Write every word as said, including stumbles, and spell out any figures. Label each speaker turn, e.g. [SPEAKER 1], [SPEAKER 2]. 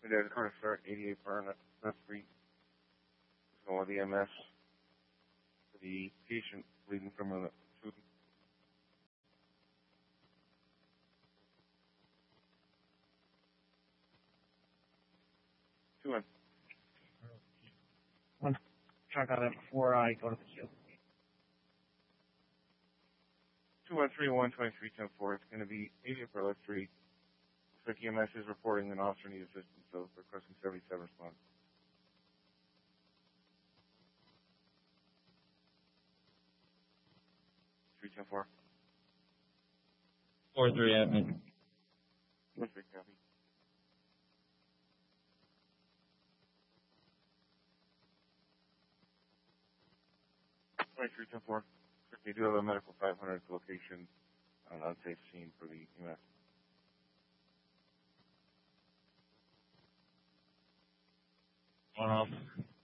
[SPEAKER 1] And then current start eighty-eight burn at three. So the M S. The patient bleeding from a tube. Two one.
[SPEAKER 2] One check on it before I go to the queue.
[SPEAKER 1] Two one three one twenty three ten four. It's going to be eighty-eight for left three. Looks like E M S is reporting an officer needs assistance, so requesting seventy-seven response. three ten four.
[SPEAKER 3] four three at me.
[SPEAKER 1] Perfect, copy. twenty-three ten four. We do have a medical five hundred location on an unsafe scene for the E M S.
[SPEAKER 3] One off.